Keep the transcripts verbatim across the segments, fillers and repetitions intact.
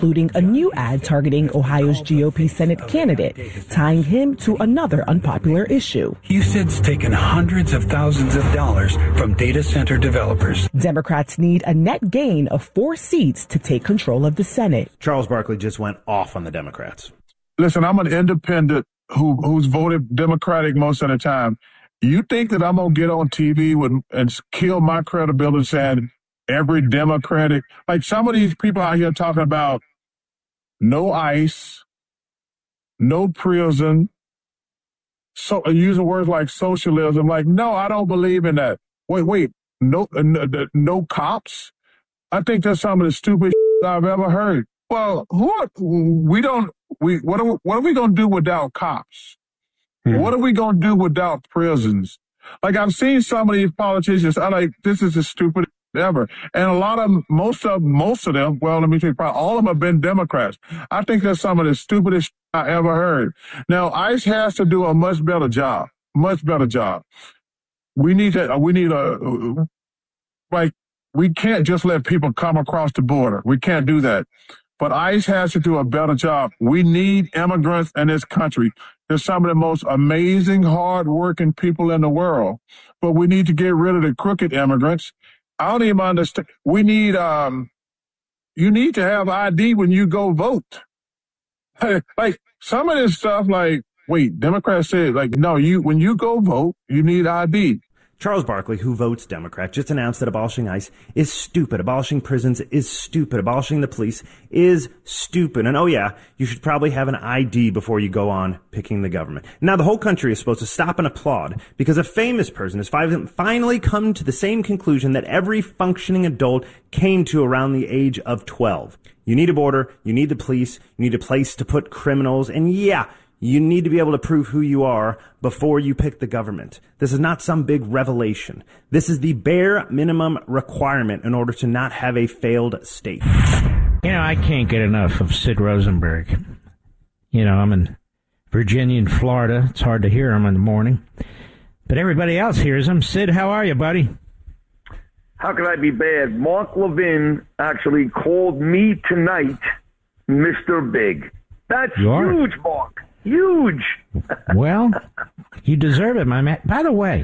including a new ad targeting Ohio's G O P Senate candidate, tying him to another unpopular issue. U S I D's taken hundreds of thousands of dollars from data center developers. Democrats need a net gain of four seats to take control of the Senate. Charles Barkley just went off on the Democrats. Listen, I'm an independent who who's voted Democratic most of the time. You think that I'm going to get on T V with, and kill my credibility saying every Democratic, like some of these people out here talking about no ICE, no prison, so using words like socialism. Like, no, I don't believe in that. Wait, wait, no, no, no cops? I think that's some of the stupid shit I've ever heard. Well, who are, we don't, we, what are, what are we going to do without cops? Hmm. What are we going to do without prisons? Like, I've seen some of these politicians, I like, this is the stupidest ever. And a lot of them, most of, most of them, well, let me tell you, probably all of them have been Democrats. I think that's some of the stupidest I ever heard. Now, ICE has to do a much better job, much better job. We need to, we need a, like, we can't just let people come across the border. We can't do that. But ICE has to do a better job. We need immigrants in this country. They're some of the most amazing, hard-working people in the world. But we need to get rid of the crooked immigrants. I don't even understand. We need, um, you need to have I D when you go vote. Like, some of this stuff, like, wait, Democrats said, like, no, you, when you go vote, you need I D. Charles Barkley, who votes Democrat, just announced that abolishing ICE is stupid. Abolishing prisons is stupid. Abolishing the police is stupid. And oh yeah, you should probably have an I D before you go on picking the government. Now the whole country is supposed to stop and applaud because a famous person has finally come to the same conclusion that every functioning adult came to around the age of twelve. You need a border, you need the police, you need a place to put criminals, and yeah, you need to be able to prove who you are before you pick the government. This is not some big revelation. This is the bare minimum requirement in order to not have a failed state. You know, I can't get enough of Sid Rosenberg. You know, I'm in Virginia and Florida. It's hard to hear him in the morning. But everybody else hears him. Sid, how are you, buddy? How could I be bad? Mark Levin actually called me tonight Mister Big. That's huge, Mark. Huge. Well, you deserve it, my man. By the way,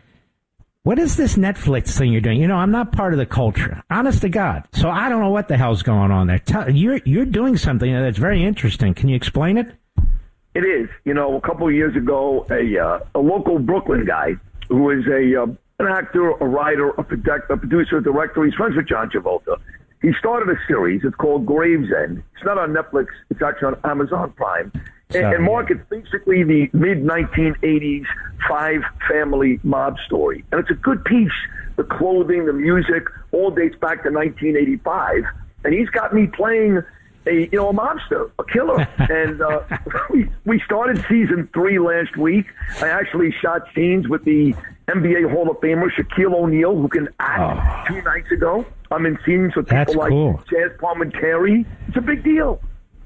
what is this Netflix thing you're doing? You know, I'm not part of the culture, honest to God. So I don't know what the hell's going on there. Tell, you're you're doing something that's very interesting. Can you explain it? It is. You know, a couple of years ago, a uh, a local Brooklyn guy who is a uh, an actor, a writer, a, product, a producer, a director. He's friends with John Travolta. He started a series. It's called Gravesend. It's not on Netflix. It's actually on Amazon Prime. And, and Mark, it's basically the mid nineteen eighties five-family mob story. And it's a good piece. The clothing, the music, all dates back to nineteen eighty-five. And he's got me playing a, you know, a mobster, a killer. And uh, we, we started season three last week. I actually shot scenes with the N B A Hall of Famer Shaquille O'Neal, who can act, oh. two nights ago. I'm in scenes with That's people cool. like Chaz Palminteri. It's a big deal.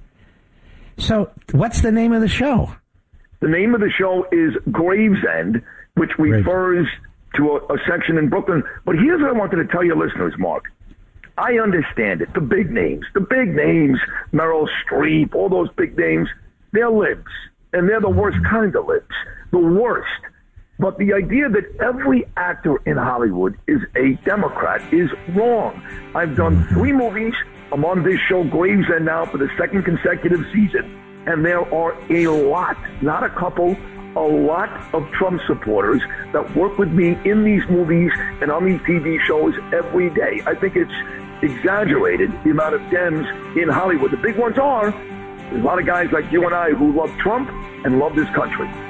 So what's the name of the show? The name of the show is Gravesend, which refers to a, a section in Brooklyn. But here's what I wanted to tell your listeners, Mark. I understand it. The big names, the big names, Meryl Streep, all those big names, they're libs. And they're the worst kind of libs. The worst. But the idea that every actor in Hollywood is a Democrat is wrong. I've done three movies. I'm on this show, Gravesend, now for the second consecutive season. And there are a lot, not a couple, a lot of Trump supporters that work with me in these movies and on these T V shows every day. I think it's exaggerated, the amount of Dems in Hollywood. The big ones are, there's a lot of guys like you and I who love Trump and love this country.